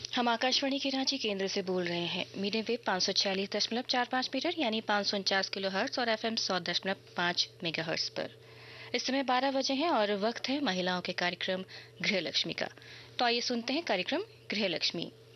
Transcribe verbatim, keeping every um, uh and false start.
हम आकाशवाणी के रांची केंद्र से बोल रहे हैं। मीडियम वेव पाँच सौ छियालीस दशमलव चार पाँच मीटर यानी पाँच सौ उनचास किलो हर्ट्ज और एफएम सौ दशमलव पाँच मेगा हर्ट्ज पर। इस समय बारह बजे हैं और वक्त है महिलाओं के कार्यक्रम गृह लक्ष्मी का। तो आइए सुनते हैं कार्यक्रम गृह लक्ष्मी।